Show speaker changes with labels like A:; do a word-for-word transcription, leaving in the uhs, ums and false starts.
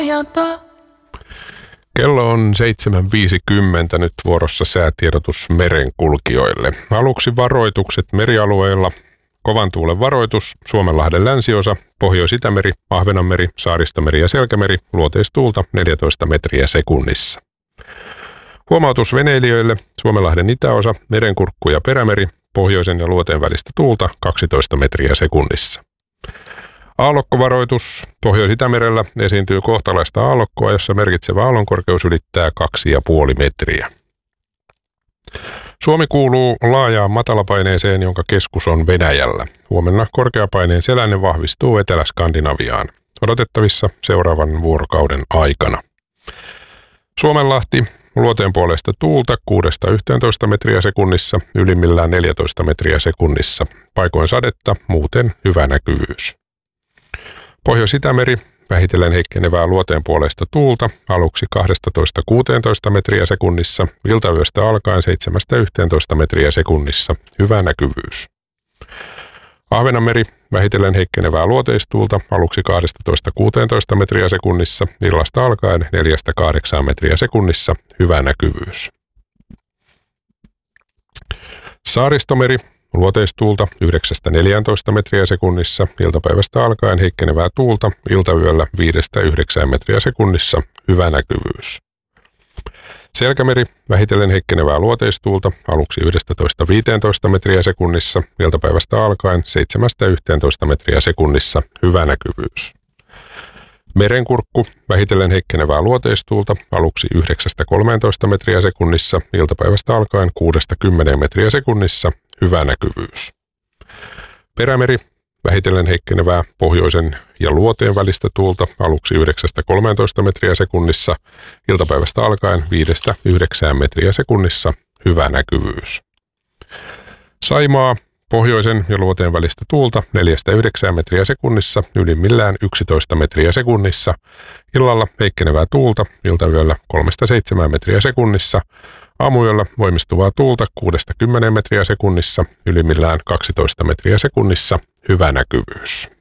A: Kello on seitsemän viisikymmentä, nyt vuorossa säätiedotus merenkulkijoille. Aluksi varoitukset merialueilla. Kovan tuulen varoitus, Suomenlahden länsiosa, Pohjois-Itämeri, Ahvenanmeri, Saaristomeri ja Selkämeri, luoteistuulta neljätoista metriä sekunnissa. Huomautus veneilijöille, Suomenlahden itäosa, Merenkurkku ja Perämeri, pohjoisen ja luoteen välistä tuulta kaksitoista metriä sekunnissa. Aallokkovaroitus, Pohjois-Itämerellä esiintyy kohtalaista aallokkoa, jossa merkitsevä aallonkorkeus ylittää kaksi pilkku viisi metriä. Suomi kuuluu laajaan matalapaineeseen, jonka keskus on Venäjällä. Huomenna korkeapaineen selänne vahvistuu Etelä-Skandinaviaan. Odotettavissa seuraavan vuorokauden aikana. Suomenlahti, luoteen puolesta tuulta kuudesta yhteentoista metriä sekunnissa, ylimmillään neljätoista metriä sekunnissa. Paikoin sadetta, muuten hyvä näkyvyys. Pohjois-Itämeri, vähitellen heikkenevää luoteen puolesta tuulta, aluksi kaksitoista kuusitoista metriä sekunnissa, iltayöstä alkaen seitsemästä yhteentoista metriä sekunnissa, hyvä näkyvyys. Ahvenanmeri, vähitellen heikkenevää luoteistuulta, aluksi kaksitoista kuusitoista metriä sekunnissa, illasta alkaen neljästä kahdeksaan metriä sekunnissa, hyvä näkyvyys. Saaristomeri, luoteistuulta yhdeksästä neljääntoista metriä sekunnissa, iltapäivästä alkaen heikkenevää tuulta, iltayöllä viidestä yhdeksään metriä sekunnissa, hyvä näkyvyys. Selkämeri, vähitellen heikkenevää luoteistuulta, aluksi yksitoista viisitoista metriä sekunnissa, iltapäivästä alkaen seitsemästä yhteentoista metriä sekunnissa, hyvä näkyvyys. Merenkurkku, vähitellen heikkenevää luoteistuulta, aluksi yhdeksästä kolmeentoista metriä sekunnissa, iltapäivästä alkaen kuudesta kymmeneen metriä sekunnissa, hyvä näkyvyys. Perämeri, vähitellen heikkenevää pohjoisen ja luoteen välistä tuulta, aluksi yhdeksästä kolmeentoista metriä sekunnissa, iltapäivästä alkaen viidestä yhdeksään metriä sekunnissa, hyvä näkyvyys. Saimaa, pohjoisen ja luoteen välistä tuulta neljästä yhdeksään metriä sekunnissa, ylimmillään yksitoista metriä sekunnissa, illalla heikkenevää tuulta, iltayöllä kolmesta seitsemään metriä sekunnissa, aamuyöllä voimistuvaa tuulta kuudesta kymmeneen metriä sekunnissa, ylimmillään kaksitoista metriä sekunnissa, hyvä näkyvyys.